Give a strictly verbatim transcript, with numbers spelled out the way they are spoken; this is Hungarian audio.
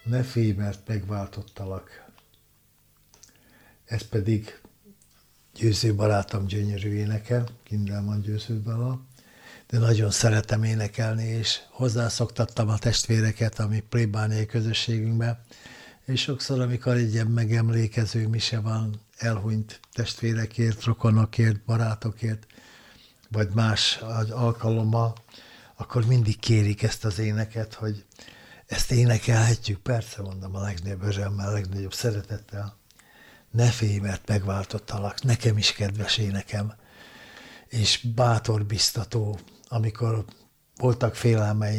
Ne félj, mert megváltottalak. Ez pedig Győző barátom gyönyörű éneke, Kindelman Győző Bela, de nagyon szeretem énekelni, és hozzászoktattam a testvéreket a mi plébániai közösségünkbe, és sokszor, amikor egy ilyen megemlékező mise van, elhunyt testvérekért, rokonokért, barátokért, vagy más alkalommal, akkor mindig kérik ezt az éneket, hogy ezt énekelhetjük, persze, mondom, a legnagyobb örömmel, a legnagyobb szeretettel. Ne félj, mert megváltottalak, nekem is kedves énekem, és bátor biztató, amikor voltak félelmeim,